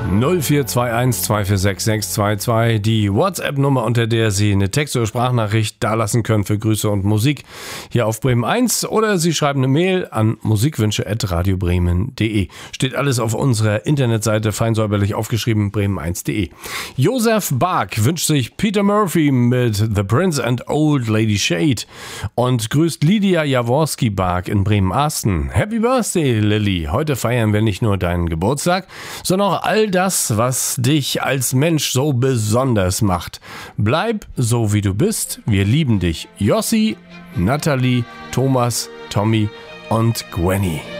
0421 246 622, die WhatsApp-Nummer, unter der Sie eine Text- oder Sprachnachricht dalassen können für Grüße und Musik hier auf Bremen 1, oder Sie schreiben eine Mail an musikwünsche@radiobremen.de. Steht alles auf unserer Internetseite, fein säuberlich aufgeschrieben, bremen1.de. Josef Bark wünscht sich Peter Murphy mit The Prince and Old Lady Shade und grüßt Lydia Jaworski-Bark in Bremen-Asten. Happy Birthday, Lilly! Heute feiern wir nicht nur deinen Geburtstag, sondern auch all das, was dich als Mensch so besonders macht. Bleib so, wie du bist. Wir lieben dich. Jossi, Natalie, Thomas, Tommy und Gwenny.